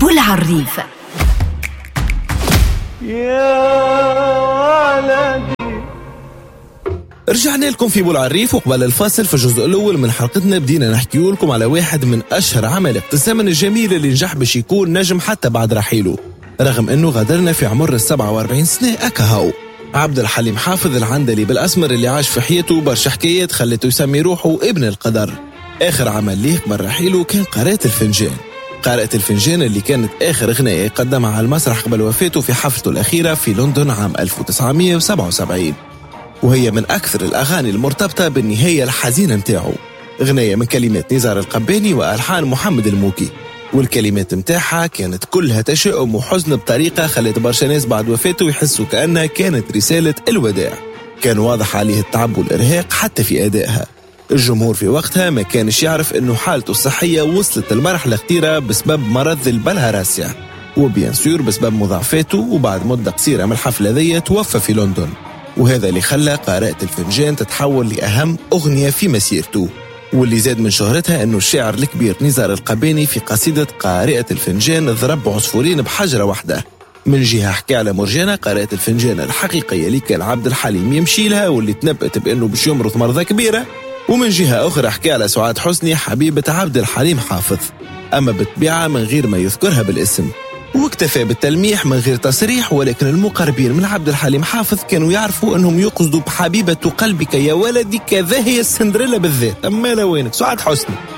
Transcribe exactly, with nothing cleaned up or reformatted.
والعريف. يا ولدي رجعنا لكم في بولعريف، وقبل الفاصل في الجزء الأول من حلقتنا بدينا نحكي لكم على واحد من أشهر عمل ابتسام الجميل اللي نجح باش يكون نجم حتى بعد رحيله، رغم أنه غادرنا في عمر السبعة وأربعين سنة أكهو. عبد الحليم حافظ العندلي بالأسمر اللي عاش في حياته برشا حكايات خلته يسمي روحه ابن القدر. آخر عمل ليه قبل رحيله كان قارئة الفنجان. قارئة الفنجان اللي كانت آخر غناية يقدمها على المسرح قبل وفاته في حفلته الأخيرة في لندن عام ألف وتسعمائة وسبعة وسبعين، وهي من أكثر الأغاني المرتبطة بالنهاية الحزينة متاعه. غناية من كلمات نزار القباني وألحان محمد الموكي، والكلمات متاعها كانت كلها تشاؤم وحزن بطريقة خلت برشا ناس بعد وفاته يحسوا كأنها كانت رسالة الوداع. كان واضح عليه التعب والإرهاق حتى في أدائها. الجمهور في وقتها ما كانش يعرف أنه حالته الصحية وصلت المرحلة خطيرة بسبب مرض البلهارسيا، وبيانسور بسبب مضاعفاته، وبعد مدة قصيرة من الحفلة ذي توفى في لندن. وهذا اللي خلى قارئة الفنجان تتحول لأهم أغنية في مسيرته، واللي زاد من شهرتها أنه الشاعر الكبير نزار القباني في قصيدة قارئة الفنجان ضرب عصفورين بحجرة واحدة. من جهة حكى على مرجانة قارئة الفنجان الحقيقية اللي كان عبد الحليم يمشي لها، واللي تنبأت بأنه باش يمرض مرضى كبيرة. ومن جهة أخرى حكى على سعاد حسني حبيبة عبد الحليم حافظ، أما بالطبيعة من غير ما يذكرها بالاسم، واكتفى بالتلميح من غير تصريح. ولكن المقربين من عبد الحليم حافظ كانوا يعرفوا أنهم يقصدوا بحبيبة قلبك يا ولدي كذا هي السندريلا بالذات. أما لا وينك سعاد حسني.